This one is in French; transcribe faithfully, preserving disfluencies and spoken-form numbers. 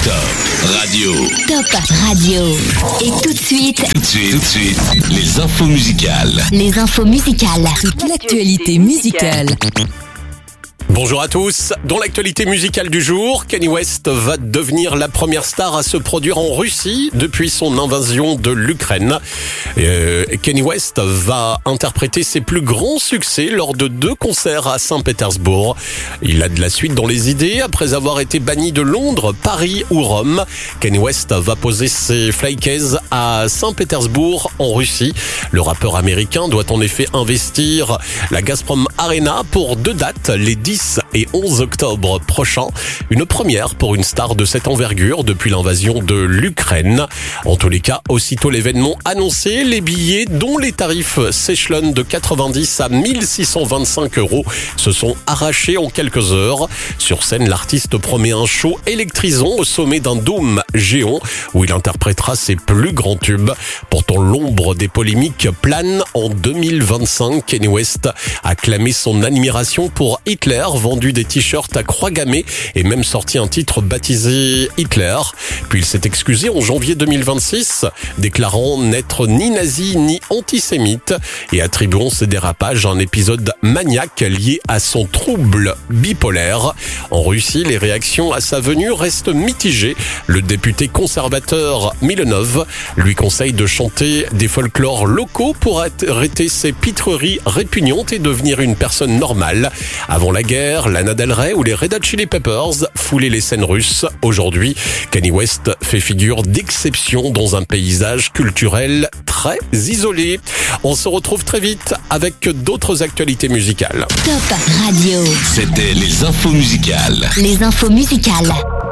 Top Radio. Top Radio. Et tout de suite, Tout de suite, tout de suite, les infos musicales. les infos musicales. Toute l'actualité musicale. Bonjour à tous. Dans l'actualité musicale du jour, Kanye West va devenir la première star à se produire en Russie depuis son invasion de l'Ukraine. Euh, Kanye West va interpréter ses plus grands succès lors de deux concerts à Saint-Pétersbourg. Il a de la suite dans les idées. Après avoir été banni de Londres, Paris ou Rome, Kanye West va poser ses flycases à Saint-Pétersbourg en Russie. Le rappeur américain doit en effet investir la Gazprom Arena pour deux dates, les dix et onze octobre prochains. Une première pour une star de cette envergure depuis l'invasion de l'Ukraine. En tous les cas, aussitôt l'événement annoncé, les billets dont les tarifs s'échelonnent de quatre-vingt-dix à mille six cent vingt-cinq euros se sont arrachés en quelques heures. Sur scène, l'artiste promet un show électrisant au sommet d'un dôme géant où il interprétera ses plus grands tubes. Pourtant, l'ombre des polémiques plane. En deux mille vingt-cinq, Kanye West a clamé son admiration pour Hitler, vendu des t-shirts à croix gammée et même sorti un titre baptisé Hitler. Puis il s'est excusé en janvier deux mille vingt-six, déclarant n'être ni nazi ni antisémite et attribuant ses dérapages à un épisode maniaque lié à son trouble bipolaire. En Russie, les réactions à sa venue restent mitigées. Le député conservateur Milanov lui conseille de chanter des folklores locaux pour arrêter ses pitreries répugnantes et devenir une personne normale. Avant la guerre, Lana Del Rey ou les Red Hot Chili Peppers foulaient les scènes russes. Aujourd'hui, Kanye West fait figure d'exception dans un paysage culturel très isolé. On se retrouve très vite avec d'autres actualités musicales. Top Radio. C'était les infos musicales. Les infos musicales.